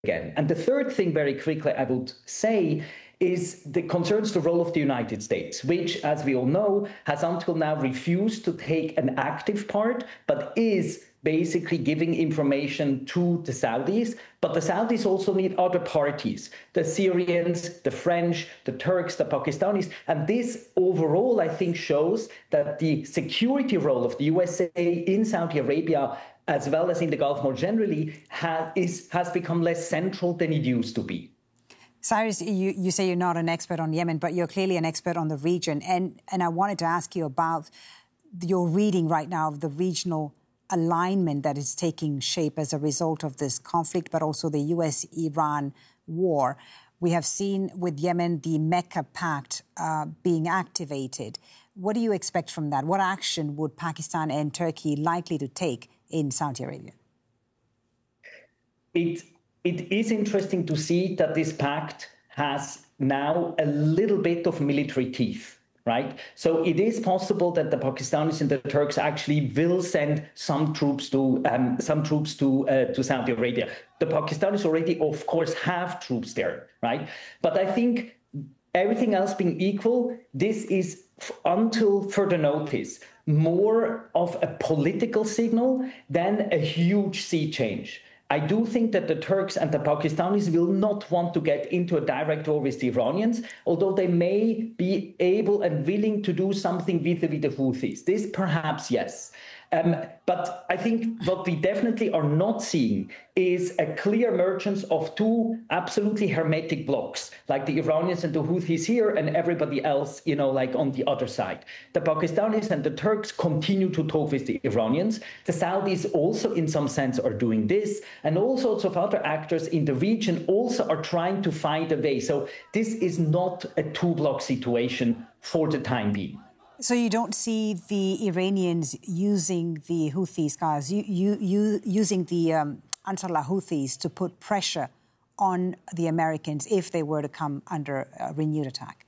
again. And the third thing, very quickly, I would say, is the concerns the role of the United States, which, as we all know, has until now refused to take an active part, but is basically giving information to the Saudis. But the Saudis also need other parties, the Syrians, the French, the Turks, the Pakistanis. And this overall, I think, shows that the security role of the USA in Saudi Arabia, as well as in the Gulf more generally, has become less central than it used to be. Cyrus, you say you're not an expert on Yemen, but you're clearly an expert on the region. And I wanted to ask you about your reading right now of the regional alignment that is taking shape as a result of this conflict, but also the US-Iran war. We have seen with Yemen the Mecca Pact being activated. What do you expect from that? What action would Pakistan and Turkey likely to take in Saudi Arabia? It is interesting to see that this pact has now a little bit of military teeth, right? So it is possible that the Pakistanis and the Turks actually will send some troops to Saudi Arabia. The Pakistanis already, of course, have troops there, right? But I think everything else being equal, this is, until further notice, more of a political signal than a huge sea change. I do think that the Turks and the Pakistanis will not want to get into a direct war with the Iranians, although they may be able and willing to do something vis-a-vis the Houthis. This perhaps, yes. But I think what we definitely are not seeing is a clear emergence of two absolutely hermetic blocks, like the Iranians and the Houthis here and everybody else, like on the other side. The Pakistanis and the Turks continue to talk with the Iranians. The Saudis also, in some sense, are doing this. And all sorts of other actors in the region also are trying to find a way. So this is not a two-block situation for the time being. So you don't see the Iranians using the Houthis, guys, using the Ansarullah Houthis to put pressure on the Americans if they were to come under a renewed attack?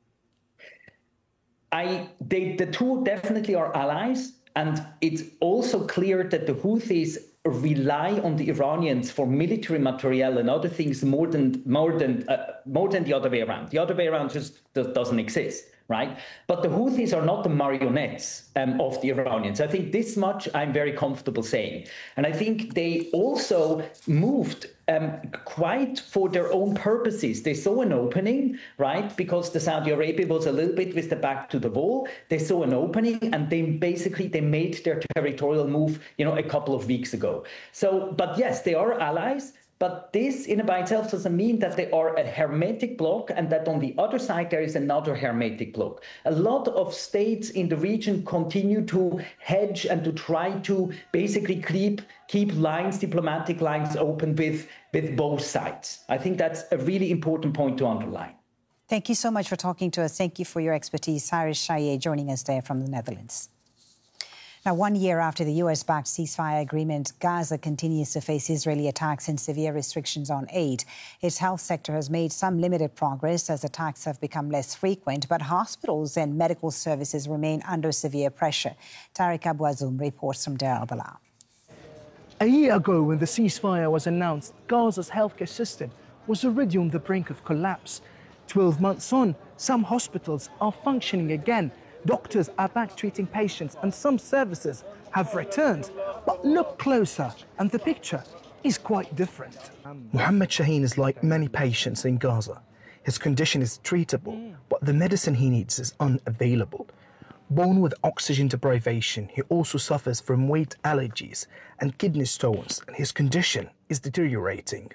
The two definitely are allies, and it's also clear that the Houthis rely on the Iranians for military materiel and other things more than the other way around. The other way around just doesn't exist. Right? But the Houthis are not the marionettes of the Iranians. I think this much I'm very comfortable saying. And I think they also moved quite for their own purposes. They saw an opening, right? Because the Saudi Arabia was a little bit with the back to the wall. They saw an opening and they made their territorial move, a couple of weeks ago. So, but yes, they are allies. But this in and by itself doesn't mean that they are a hermetic bloc and that on the other side there is another hermetic bloc. A lot of states in the region continue to hedge and to try to basically keep diplomatic lines open with both sides. I think that's a really important point to underline. Thank you so much for talking to us. Thank you for your expertise. Cyrus Chaye joining us there from the Netherlands. Now, 1 year after the US-backed ceasefire agreement, Gaza continues to face Israeli attacks and severe restrictions on aid. Its health sector has made some limited progress as attacks have become less frequent, but hospitals and medical services remain under severe pressure. Tariq Abu Azoum reports from Deir al-Balah. A year ago, when the ceasefire was announced, Gaza's healthcare system was already on the brink of collapse. 12 months on, some hospitals are functioning again. Doctors are back treating patients and some services have returned. But look closer and the picture is quite different. Mohammed Shaheen is like many patients in Gaza. His condition is treatable, but the medicine he needs is unavailable. Born with oxygen deprivation, he also suffers from weight allergies and kidney stones, and his condition is deteriorating.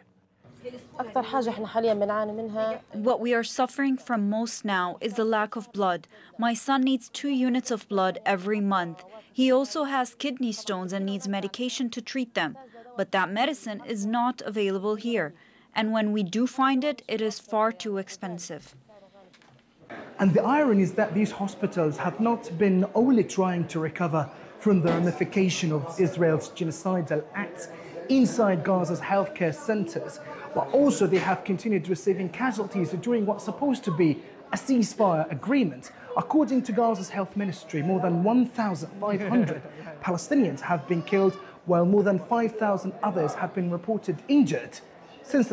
What we are suffering from most now is the lack of blood. My son needs 2 units of blood every month. He also has kidney stones and needs medication to treat them. But that medicine is not available here. And when we do find it, it is far too expensive. And the irony is that these hospitals have not been only trying to recover from the ramification of Israel's genocidal acts inside Gaza's healthcare centers, but also they have continued receiving casualties during what's supposed to be a ceasefire agreement. According to Gaza's health ministry, more than 1,500 Palestinians have been killed, while more than 5,000 others have been reported injured since the